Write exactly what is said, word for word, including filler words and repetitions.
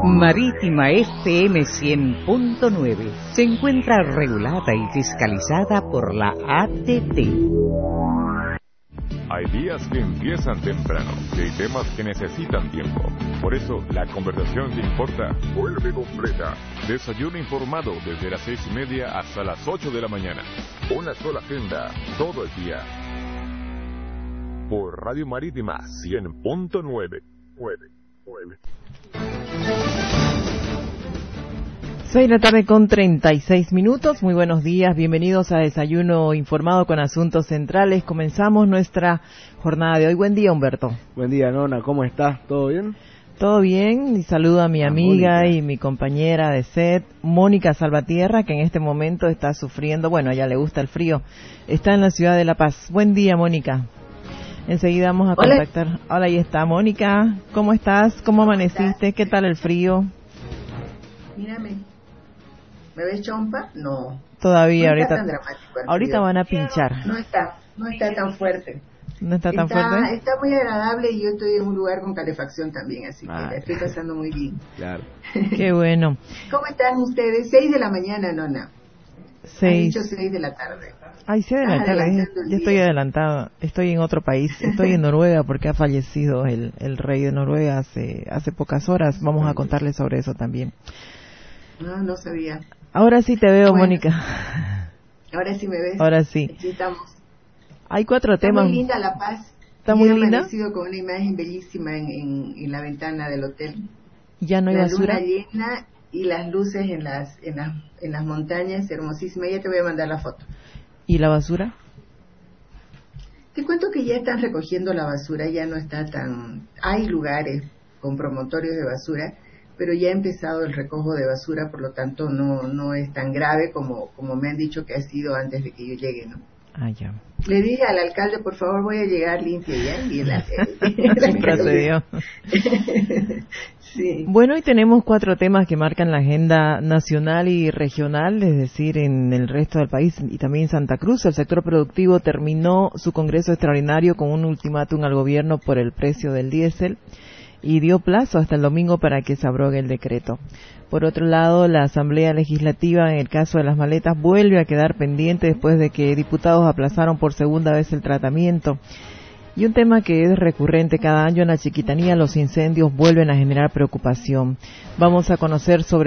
Marítima F M cien punto nueve se encuentra regulada y fiscalizada por la A T T. Hay días que empiezan temprano y hay temas que necesitan tiempo. Por eso, la conversación que importa vuelve completa. Desayuno informado desde las seis y media hasta las ocho de la mañana. Una sola agenda, todo el día. Por Radio Marítima cien punto nueve. nueve, nueve. seis de la tarde con treinta y seis minutos. Muy buenos días, bienvenidos a Desayuno Informado con Asuntos Centrales. Comenzamos nuestra jornada de hoy. Buen día, Humberto. Buen día, Nona, ¿cómo estás? ¿Todo bien? Todo bien, y saludo a mi a amiga Mónica. y mi compañera de set, Mónica Salvatierra, que en este momento está sufriendo, bueno, a ella le gusta el frío, está en la ciudad de La Paz. Buen día, Mónica. Enseguida vamos a Hola. contactar. Hola, ahí está Mónica. ¿Cómo estás? ¿Cómo amaneciste? ¿Qué tal el frío? Mírame. ¿Me ves chompa? No. Todavía, no ahorita. Está tan dramático el Ahorita frío. van a pinchar. No está, no está tan fuerte. ¿No está tan está, fuerte? Está muy agradable y yo estoy en un lugar con calefacción también, así que Ah, la estoy pasando muy bien. Claro. Qué bueno. ¿Cómo están ustedes? Seis de la mañana, Nona. Has Seis. dicho seis de la tarde. Ay, sí, de la Estás tarde. adelantando el Ya estoy día. adelantada. Estoy en otro país. Estoy en Noruega porque ha fallecido el, el rey de Noruega hace, hace pocas horas. Vamos a contarles sobre eso también. No, no sabía. Ahora sí te veo, Bueno. Mónica. Ahora sí me ves. Ahora sí. Aquí estamos. Hay cuatro Está temas. muy linda La Paz. ¿Está Y muy he linda? amanecido con una imagen bellísima en, en, en la ventana del hotel. Ya no hay la basura. luna llena y las luces en las en las en las montañas, hermosísima. Ya te voy a mandar la foto. ¿Y la basura? Te cuento que ya están recogiendo la basura, ya no está tan... Hay lugares con promontorios de basura, pero ya ha empezado el recojo de basura, por lo tanto no no es tan grave como como me han dicho que ha sido antes de que yo llegue, ¿no? Ah, ya. Le dije al alcalde, por favor, voy a llegar limpia ya, y el, el, Sí, procedió. Sí. Bueno, hoy tenemos cuatro temas que marcan la agenda nacional y regional, es decir, en el resto del país y también en Santa Cruz. El sector productivo terminó su congreso extraordinario con un ultimátum al gobierno por el precio del diésel y dio plazo hasta el domingo para que se abrogue el decreto. Por otro lado, la Asamblea Legislativa, en el caso de las maletas, vuelve a quedar pendiente después de que diputados aplazaron por segunda vez el tratamiento. Y un tema que es recurrente cada año en la Chiquitanía, los incendios vuelven a generar preocupación. Vamos a conocer sobre